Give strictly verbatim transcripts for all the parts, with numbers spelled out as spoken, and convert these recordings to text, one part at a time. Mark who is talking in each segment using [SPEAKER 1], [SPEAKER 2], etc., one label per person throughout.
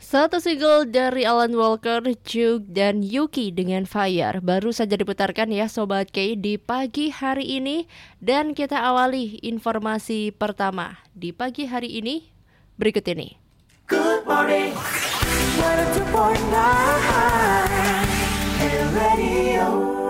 [SPEAKER 1] Satu single dari Alan Walker, Jug, dan Yuki dengan Fire baru saja diputarkan ya Sobat K di pagi hari ini. Dan kita awali informasi pertama di pagi hari ini berikut ini.
[SPEAKER 2] Good morning, one oh two point nine Radio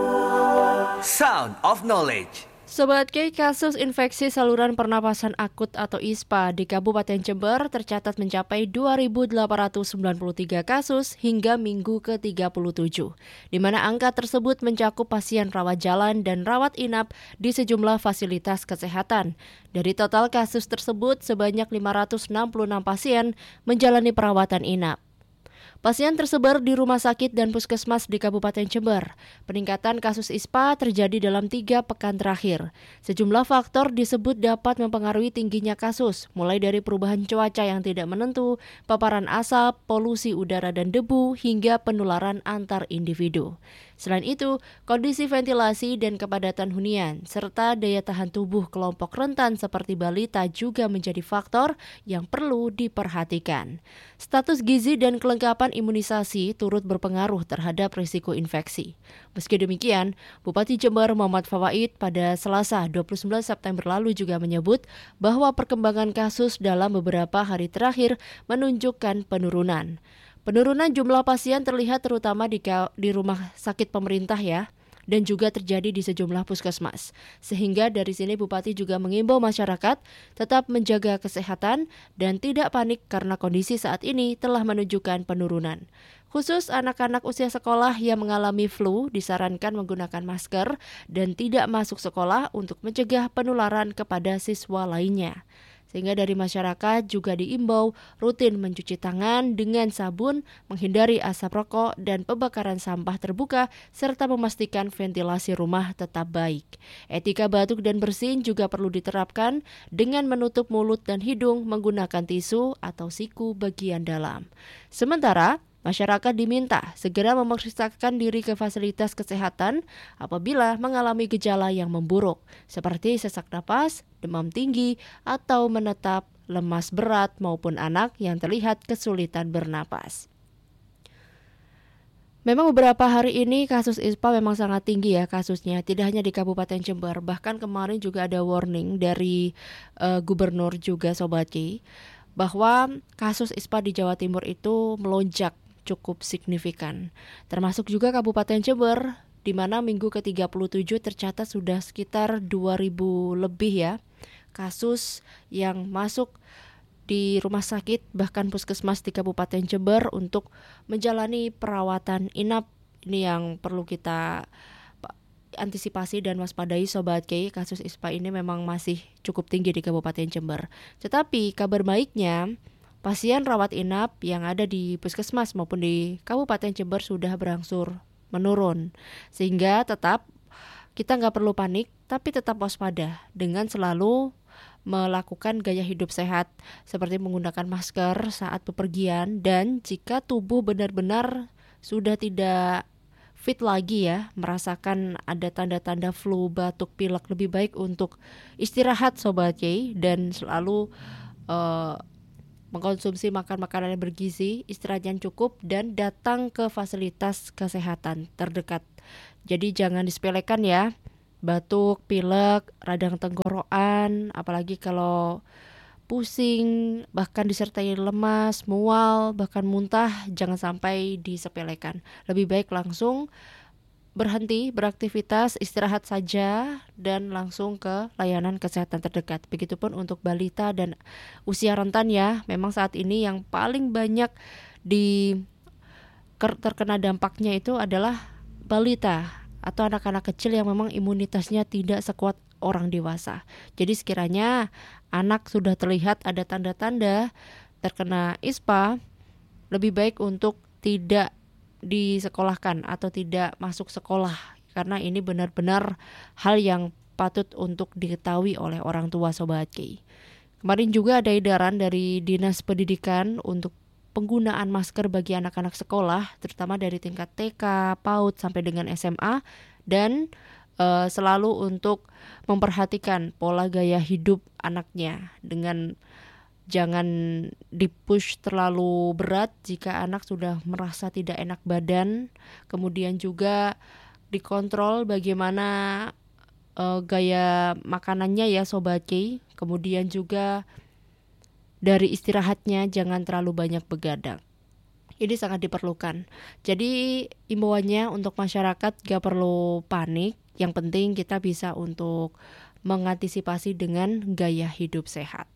[SPEAKER 2] Sound of Knowledge.
[SPEAKER 1] Sobat K, kasus infeksi saluran pernapasan akut atau I S P A di Kabupaten Jember tercatat mencapai dua ribu delapan ratus sembilan puluh tiga kasus hingga minggu ke tiga puluh tujuh, di mana angka tersebut mencakup pasien rawat jalan dan rawat inap di sejumlah fasilitas kesehatan. Dari total kasus tersebut, sebanyak lima ratus enam puluh enam pasien menjalani perawatan inap. Pasien tersebar di rumah sakit dan puskesmas di Kabupaten Jember. Peningkatan kasus I S P A terjadi dalam tiga pekan terakhir. Sejumlah faktor disebut dapat mempengaruhi tingginya kasus, mulai dari perubahan cuaca yang tidak menentu, paparan asap, polusi udara dan debu, hingga penularan antar individu. Selain itu, kondisi ventilasi dan kepadatan hunian, serta daya tahan tubuh kelompok rentan seperti balita juga menjadi faktor yang perlu diperhatikan. Status gizi dan kelengkapan imunisasi turut berpengaruh terhadap risiko infeksi. Meski demikian, Bupati Jember Muhammad Fawaid pada Selasa dua puluh sembilan September lalu juga menyebut bahwa perkembangan kasus dalam beberapa hari terakhir menunjukkan penurunan. Penurunan jumlah pasien terlihat terutama di, di rumah sakit pemerintah ya, dan juga terjadi di sejumlah puskesmas. Sehingga dari sini Bupati juga mengimbau masyarakat tetap menjaga kesehatan dan tidak panik karena kondisi saat ini telah menunjukkan penurunan. Khusus anak-anak usia sekolah yang mengalami flu disarankan menggunakan masker dan tidak masuk sekolah untuk mencegah penularan kepada siswa lainnya. Sehingga dari masyarakat juga diimbau rutin mencuci tangan dengan sabun, menghindari asap rokok dan pembakaran sampah terbuka, serta memastikan ventilasi rumah tetap baik. Etika batuk dan bersin juga perlu diterapkan dengan menutup mulut dan hidung menggunakan tisu atau siku bagian dalam. Sementara masyarakat diminta segera memeriksakan diri ke fasilitas kesehatan apabila mengalami gejala yang memburuk, seperti sesak napas, demam tinggi, atau menetap, lemas berat maupun anak yang terlihat kesulitan bernapas. Memang beberapa hari ini kasus I S P A memang sangat tinggi ya kasusnya, tidak hanya di Kabupaten Jember, bahkan kemarin juga ada warning dari uh, Gubernur juga Sobat Ki, bahwa kasus I S P A di Jawa Timur itu melonjak cukup signifikan, termasuk juga Kabupaten Jember, di mana minggu ke tiga puluh tujuh tercatat sudah sekitar dua ribu lebih ya kasus yang masuk di rumah sakit bahkan puskesmas di Kabupaten Jember untuk menjalani perawatan inap. Ini yang perlu kita antisipasi dan waspadai Sobat K, kasus I S P A ini memang masih cukup tinggi di Kabupaten Jember. Tetapi kabar baiknya, pasien rawat inap yang ada di puskesmas maupun di Kabupaten Jember sudah berangsur menurun. Sehingga tetap kita nggak perlu panik, tapi tetap waspada dengan selalu melakukan gaya hidup sehat seperti menggunakan masker saat bepergian, dan jika tubuh benar-benar sudah tidak fit lagi ya, merasakan ada tanda-tanda flu, batuk, pilek, lebih baik untuk istirahat Sobat K dan selalu uh, mengkonsumsi makan makanan yang bergizi, istirahat yang cukup, dan datang ke fasilitas kesehatan terdekat. Jadi jangan disepelekan ya, batuk, pilek, radang tenggorokan, apalagi kalau pusing, bahkan disertai lemas, mual, bahkan muntah, jangan sampai disepelekan. Lebih baik langsung berhenti beraktivitas, istirahat saja, dan langsung ke layanan kesehatan terdekat. Begitupun untuk balita dan usia rentan ya. Memang saat ini yang paling banyak di terkena dampaknya itu adalah balita atau anak-anak kecil yang memang imunitasnya tidak sekuat orang dewasa. Jadi sekiranya anak sudah terlihat ada tanda-tanda terkena I S P A, lebih baik untuk tidak disekolahkan atau tidak masuk sekolah, karena ini benar-benar hal yang patut untuk diketahui oleh orang tua Sobat K. Kemarin juga ada edaran dari Dinas Pendidikan untuk penggunaan masker bagi anak-anak sekolah, terutama dari tingkat T K, PAUD sampai dengan S M A, dan uh, selalu untuk memperhatikan pola gaya hidup anaknya dengan Jangan dipush terlalu berat jika anak sudah merasa tidak enak badan. Kemudian juga dikontrol bagaimana uh, gaya makanannya ya Sobat K. Kemudian juga dari istirahatnya jangan terlalu banyak begadang. Ini sangat diperlukan. Jadi imbauannya untuk masyarakat gak perlu panik. Yang penting kita bisa untuk mengantisipasi dengan gaya hidup sehat.